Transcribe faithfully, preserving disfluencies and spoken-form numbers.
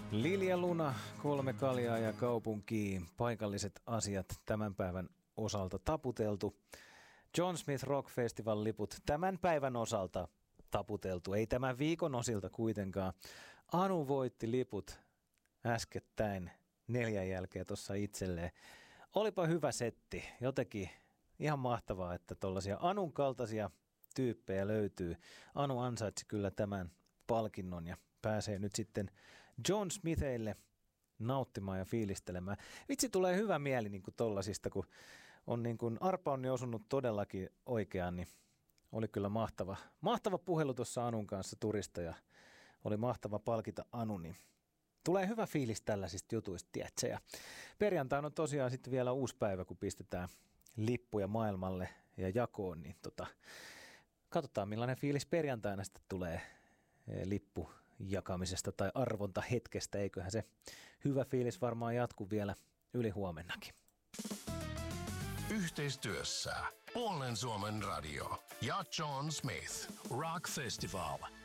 Lilja Luna, kolme kaljaa ja kaupunkiin. Paikalliset asiat tämän päivän osalta taputeltu. John Smith Rock Festival -liput tämän päivän osalta taputeltu. Ei tämän viikon osilta kuitenkaan. Anu voitti liput äskettäin neljän jälkeen tuossa itselleen. Olipa hyvä setti. Jotenkin ihan mahtavaa, että tuollaisia Anun kaltaisia tyyppejä löytyy. Anu ansaitsi kyllä tämän palkinnon ja pääsee nyt sitten John Smithille nauttimaan ja fiilistelemään. Vitsi, tulee hyvä mieli niin kuin tollasista, kun on niin kuin arpa on osunut todellakin oikeaan, niin oli kyllä mahtava, mahtava puhelu tuossa Anun kanssa turista ja oli mahtava palkita Anu, niin tulee hyvä fiilis tällaisista jutuista, tiedätkö? Ja perjantaina on tosiaan sitten vielä uusi päivä, kun pistetään lippuja maailmalle ja jakoon, niin tota, katsotaan millainen fiilis perjantaina sitten tulee lippu jakamisesta tai arvonta hetkestä. Eiköhän se hyvä fiilis varmaan jatku vielä yli huomennakin. Yhteistyössä Puolen Suomen radio ja John Smith Rock Festival.